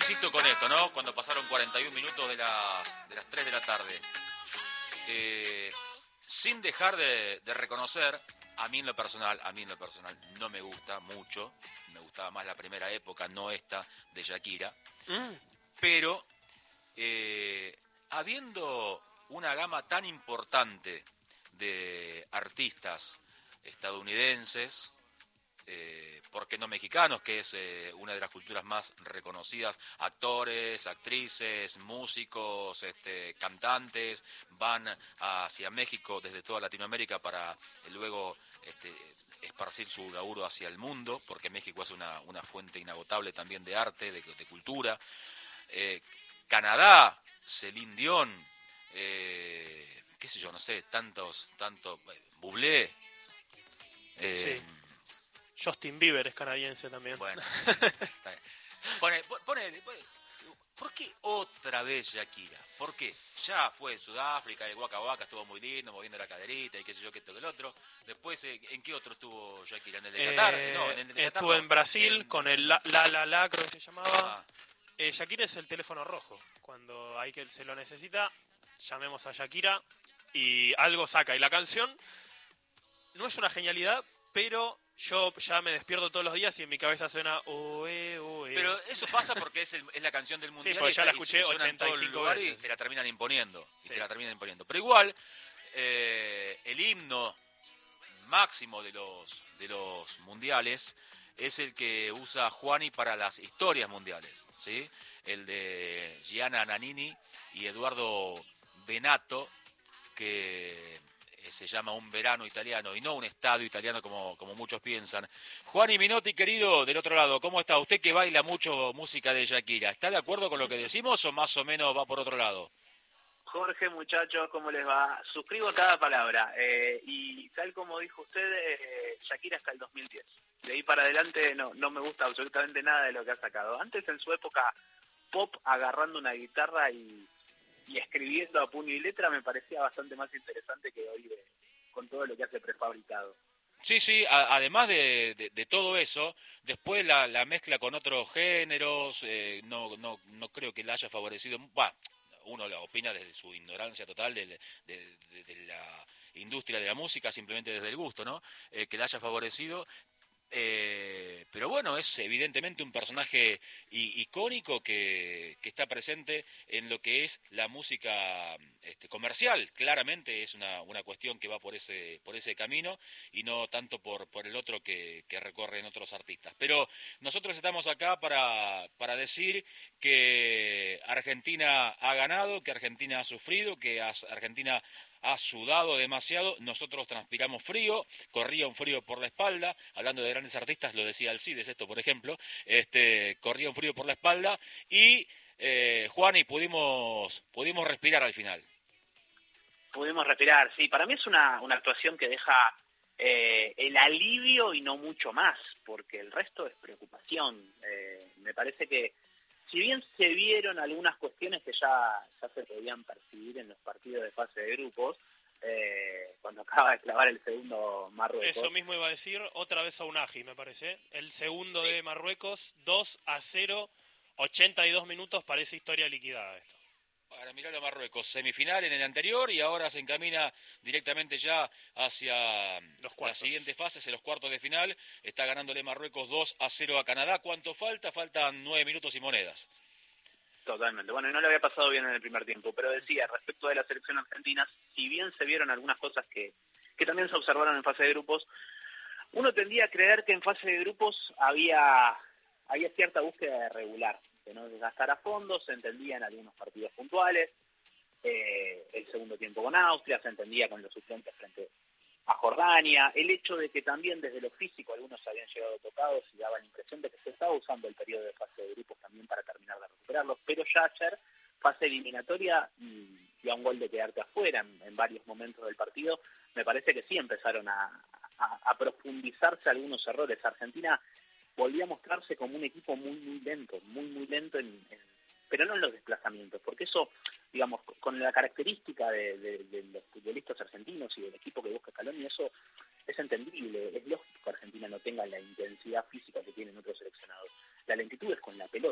insisto con esto, ¿no? Cuando pasaron 41 minutos de las 3 de la tarde. Sin dejar de reconocer, a mí en lo personal no me gusta mucho. Me gustaba más la primera época, no esta, de Shakira. Pero, habiendo una gama tan importante de artistas estadounidenses, ¿por qué no mexicanos? Que es una de las culturas más reconocidas. Actores, actrices, músicos, cantantes van hacia México desde toda Latinoamérica para luego esparcir su laburo hacia el mundo, porque México es una fuente inagotable también de arte, de cultura. Canadá, Celine Dion, qué sé yo, no sé, tantos, Bublé. Sí. Justin Bieber es canadiense también. Bueno, está bien. Pone, ¿por qué otra vez Shakira? ¿Por qué? Ya fue Sudáfrica, el Waka Waka estuvo muy lindo, moviendo la caderita y qué sé yo, que esto que el otro. Después, ¿en qué otro estuvo Shakira? ¿En el de Qatar? No, en el de Qatar estuvo no. en Brasil con el la, creo que se llamaba. Shakira es el teléfono rojo. Cuando hay que se lo necesita, llamemos a Shakira y algo saca. Y la canción no es una genialidad, pero yo ya me despierto todos los días y en mi cabeza suena oe, oe. Pero eso pasa porque es la canción del mundial. Sí, porque ya la escuché 85 veces. Y te la terminan imponiendo. Pero igual, el himno máximo de los mundiales es el que usa Juani para las historias mundiales, ¿sí? El de Gianna Nannini y Eduardo Benato, que se llama Un verano italiano y no un estadio italiano como muchos piensan. Juani Minotti, querido, del otro lado, ¿cómo está? Usted que baila mucho música de Shakira, ¿está de acuerdo con lo que decimos o más o menos va por otro lado? Jorge, muchachos, ¿cómo les va? Suscribo cada palabra. Y tal como dijo usted, Shakira hasta el 2010. De ahí para adelante no me gusta absolutamente nada de lo que ha sacado. Antes, en su época pop, agarrando una guitarra y escribiendo a puño y letra, me parecía bastante más interesante que hoy con todo lo que hace prefabricado. Sí, además de todo eso, después la mezcla con otros géneros, no creo que la haya favorecido. Uno lo opina desde su ignorancia total de la industria de la música, simplemente desde el gusto, ¿no? Que la haya favorecido. Pero bueno, es evidentemente un personaje icónico que está presente en lo que es la música comercial. Claramente es una cuestión que va por ese camino y no tanto por el otro que recorren otros artistas. Pero nosotros estamos acá para decir que Argentina ha ganado, que Argentina ha sufrido, que Argentina ha sudado demasiado, nosotros transpiramos frío, corría un frío por la espalda, hablando de grandes artistas, lo decía Alcides esto por ejemplo, corría un frío por la espalda y Juani, pudimos respirar al final. Pudimos respirar, sí, para mí es una actuación que deja el alivio y no mucho más, porque el resto es preocupación. Me parece que si bien se vieron algunas cuestiones que ya se podían percibir en los partidos de fase de grupos, cuando acaba de clavar el segundo Marruecos. Eso mismo iba a decir, otra vez a Unagi, me parece. El segundo de Marruecos, 2-0, 82 minutos, parece historia liquidada esto. Para mirar a Marruecos, semifinal en el anterior y ahora se encamina directamente ya hacia las siguientes fases, en los cuartos de final. Está ganándole Marruecos 2-0 a Canadá. ¿Cuánto falta? Faltan 9 minutos y monedas. Totalmente. Bueno, y no le había pasado bien en el primer tiempo, pero decía, respecto de la selección argentina, si bien se vieron algunas cosas que también se observaron en fase de grupos, uno tendía a creer que en fase de grupos había cierta búsqueda de regular, que no desgastar a fondo, se entendía en algunos partidos puntuales, el segundo tiempo con Austria, se entendía con los suplentes frente a Jordania, el hecho de que también desde lo físico algunos habían llegado tocados y daba la impresión de que se estaba usando el periodo de fase de grupos también para terminar de recuperarlos, pero ya ayer, fase eliminatoria y a un gol de quedarte afuera en varios momentos del partido, me parece que sí empezaron a profundizarse algunos errores. Argentina volvió a mostrarse como un equipo muy lento, muy lento, pero no en los desplazamientos, porque eso, digamos, con la característica de los futbolistas argentinos y del equipo que busca Scaloni, eso es entendible, es lógico que Argentina no tenga la intensidad física que tienen otros seleccionados. La lentitud es con la pelota.